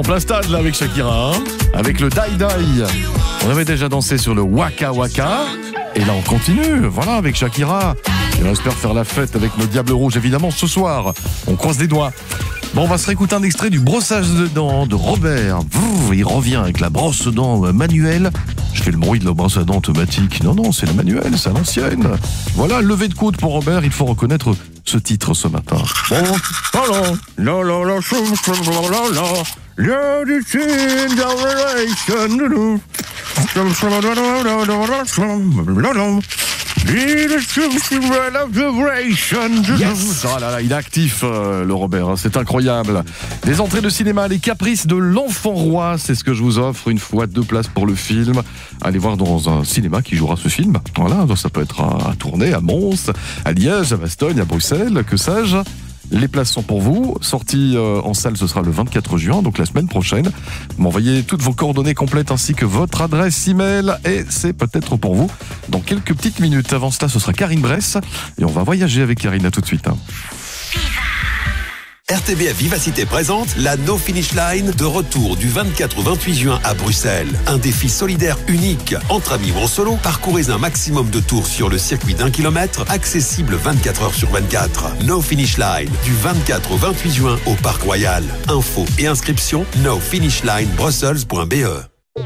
En plein stade là avec Shakira, avec le Die Die. On avait déjà dansé sur le Waka Waka. Et là on continue, voilà, avec Shakira. Et on espère faire la fête avec nos Diables Rouges évidemment ce soir. On croise les doigts. Bon, on va se réécouter un extrait du brossage de dents de Robert. Il revient avec la brosse dents manuelle. Je fais le bruit de la brosse à dents automatique. Non, c'est la manuelle, c'est à l'ancienne. Voilà, levé de coude pour Robert. Il faut reconnaître ce titre ce matin. Yes. Oh là là, il est actif le Robert, hein, c'est incroyable. Les entrées de cinéma, les caprices de l'enfant roi, c'est ce que je vous offre une fois, 2 places pour le film. Allez voir dans un cinéma qui jouera ce film. Voilà, donc ça peut être à Tournai, à Mons, à Liège, à Bastogne, à Bruxelles, que sais-je. Les places sont pour vous. Sortie en salle, ce sera le 24 juin, donc la semaine prochaine. Vous m'envoyez toutes vos coordonnées complètes ainsi que votre adresse email et c'est peut-être pour vous dans quelques petites minutes. Avant cela, ce sera Karine Bress et on va voyager avec Karine. À tout de suite. RTBF Vivacité présente la No Finish Line de retour du 24 au 28 juin à Bruxelles. Un défi solidaire unique. Entre amis ou en solo, parcourez un maximum de tours sur le circuit d'1 kilomètre, accessible 24 heures sur 24. No Finish Line du 24 au 28 juin au Parc Royal. Infos et inscriptions nofinishlinebrussels.be.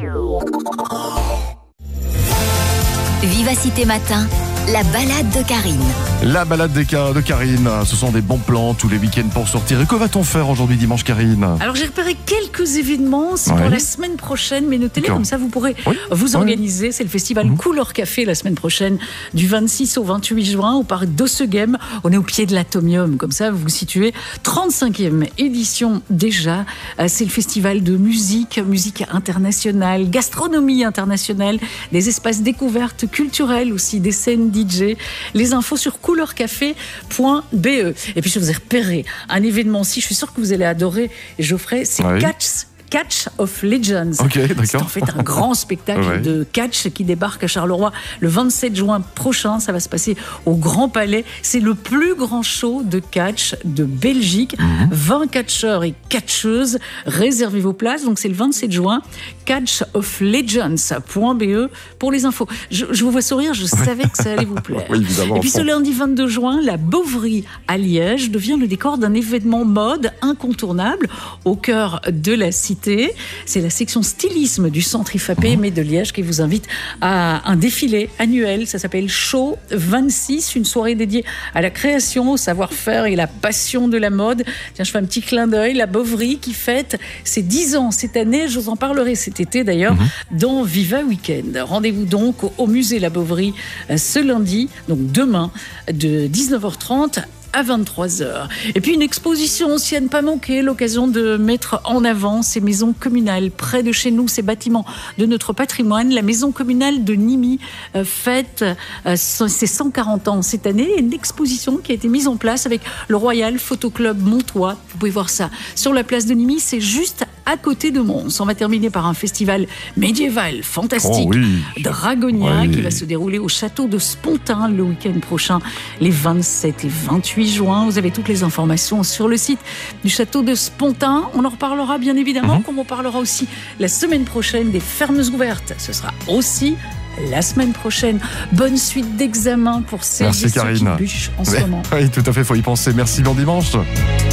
Vivacité Matin, la balade de Karine. La balade de Karine, ce sont des bons plans tous les week-ends pour sortir. Et que va-t-on faire aujourd'hui dimanche, Karine ? Alors j'ai repéré quelques événements pour la semaine prochaine, mais notez-les comme ça vous pourrez vous organiser. C'est le festival Couleur Café la semaine prochaine du 26 au 28 juin au parc d'Ossegem. On est au pied de l'Atomium, comme ça vous vous situez. 35e édition déjà. C'est le festival de musique internationale, gastronomie internationale, des espaces découvertes culturelles aussi, des scènes DJ. Les infos sur couleurcafé.be. Et puis je vous ai repéré un événement aussi, je suis sûre que vous allez adorer, Geoffrey, c'est Catch of Legends. C'est en fait un grand spectacle de catch qui débarque à Charleroi le 27 juin prochain. Ça va se passer au Grand Palais. C'est le plus grand show de catch de Belgique. 20 catcheurs et catcheuses. Réservez vos places. Donc c'est le 27 juin. catchoflegends.be pour les infos. Je vous vois sourire, je savais que ça allait vous plaire. Et puis ce lundi 22 juin, la Beauvry à Liège devient le décor d'un événement mode incontournable au cœur de la cité. C'est la section stylisme du centre IFAP mais de Liège qui vous invite à un défilé annuel. Ça s'appelle Show 26, une soirée dédiée à la création, au savoir-faire et la passion de la mode. Tiens, je fais un petit clin d'œil. La Beauvry qui fête ses 10 ans cette année. Je vous en parlerai cet été d'ailleurs dans Viva Weekend. Rendez-vous donc au musée La Beauvry ce lundi, donc demain, de 19h30 à 23h. Et puis une exposition aussi à ne pas manquer, l'occasion de mettre en avant ces maisons communales près de chez nous, ces bâtiments de notre patrimoine. La maison communale de Nimy fête ses 140 ans cette année. Une exposition qui a été mise en place avec le Royal Photo Club Montois. Vous pouvez voir ça sur la place de Nimy, c'est juste à côté de Mons. On va terminer par un festival médiéval fantastique, Dragonia, qui va se dérouler au château de Spontin le week-end prochain, les 27 et 28 juin. Vous avez toutes les informations sur le site du château de Spontin. On en reparlera bien évidemment, comme on parlera aussi la semaine prochaine des fermes ouvertes. Ce sera aussi la semaine prochaine. Bonne suite d'examen pour celles et ceux qui bûchent en ce moment. Oui, tout à fait, il faut y penser. Merci, bon dimanche.